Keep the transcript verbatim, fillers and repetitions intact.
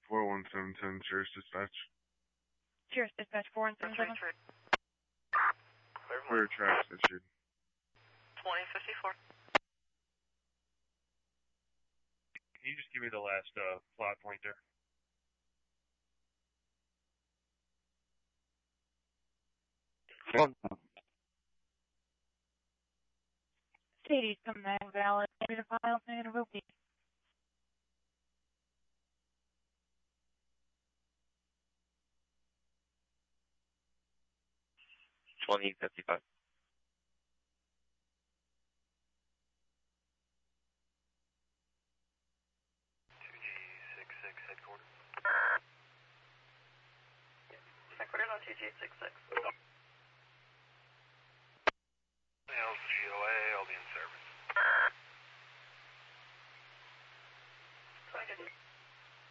four one seven seven, Cheers Dispatch. Cheers Dispatch, four one seven seven. Clear tracks issued. twenty fifty-four. Can you just give me the last uh, plot point there? One. Sadie's coming back valid. Negative files, negative O P. Twenty fifty-five. two G six six headquarters. Headquarters on two G six six.